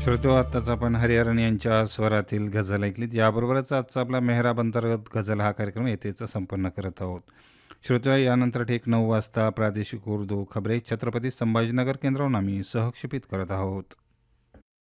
श्रोतो, आत्ताच आपण हरिहरन यांच्या स्वरातील गझल ऐकलीत. याबरोबरच आजचा आपला मेहराब अंतर्गत गझल हा कार्यक्रम येथेच संपन्न करत आहोत. श्रोतो, यानंतर ठीक 9 वाजता प्रादेशिक उर्दू खबरे छत्रपती संभाजीनगर केंद्रावरून आम्ही सहक्षेपित करत आहोत.